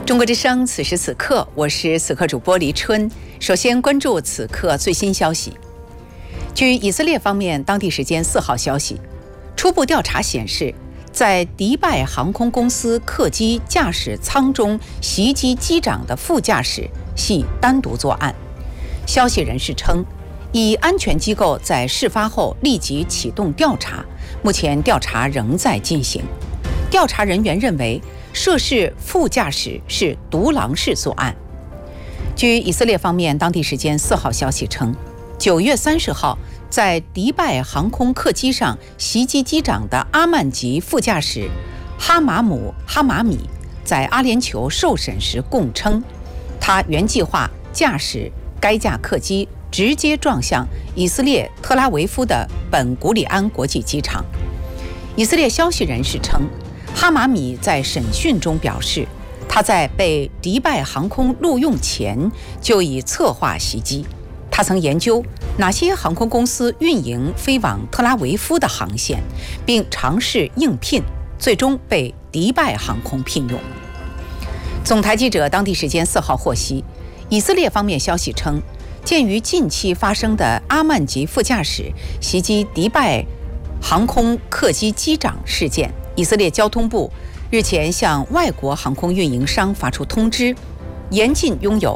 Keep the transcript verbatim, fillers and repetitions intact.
中国之声，此时此刻，我是此刻主播黎春。首先关注此刻最新消息。据以色列方面当地时间四号消息，初步调查显示，在迪拜航空公司客机驾驶舱中袭击机长的副驾驶系单独作案。消息人士称，以安全机构在事发后立即启动调查，目前调查仍在进行。调查人员认为，涉事副驾驶是独狼式作案。据以色列方面当地时间四号消息称，九月三十号，在迪拜航空客机上袭击机长的阿曼籍副驾驶哈马姆·哈马米在阿联酋受审时供称，他原计划驾驶该架客机直接撞向以色列特拉维夫的本古里安国际机场。以色列消息人士称，哈马米在审讯中表示，他在被迪拜航空录用前就已策划袭击。他曾研究哪些航空公司运营飞往特拉维夫的航线，并尝试应聘，最终被迪拜航空聘用。总台记者当地时间四号获悉，以色列方面消息称，鉴于近期发生的阿曼籍副驾驶袭击迪拜航空客机机长事件，以色列交通部日前向外国航空运营商发出通知，严禁拥有